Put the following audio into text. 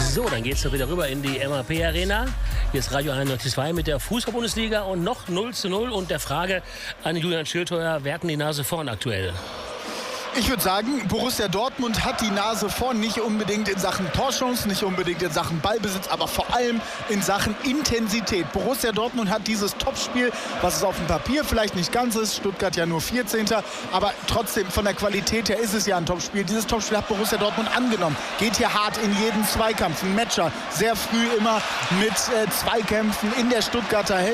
So, dann geht's doch wieder rüber in die MAP Arena. Hier ist Radio 91.2 mit der Fußball-Bundesliga und noch 0:0 und der Frage an Julian Schildheuer, wer hat denn die Nase vorn aktuell? Ich würde sagen, Borussia Dortmund hat die Nase vorn, nicht unbedingt in Sachen Torchancen, nicht unbedingt in Sachen Ballbesitz, aber vor allem in Sachen Intensität. Borussia Dortmund hat dieses Topspiel, was es auf dem Papier vielleicht nicht ganz ist, Stuttgart ja nur 14., aber trotzdem von der Qualität her ist es ja ein Topspiel. Dieses Topspiel hat Borussia Dortmund angenommen, geht hier hart in jeden Zweikampf. Ein Matcher, sehr früh immer mit Zweikämpfen in der Stuttgarter Hälfte.